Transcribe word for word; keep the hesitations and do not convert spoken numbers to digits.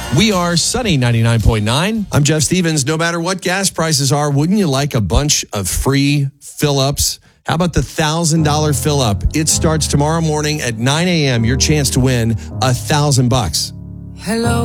We are Sunny ninety-nine point nine. I'm Jeff Stevens. No matter what gas prices are, wouldn't you like a bunch of free fill-ups? How about the one thousand dollars fill-up? It starts tomorrow morning at nine a.m. Your chance to win one thousand bucks. Hello.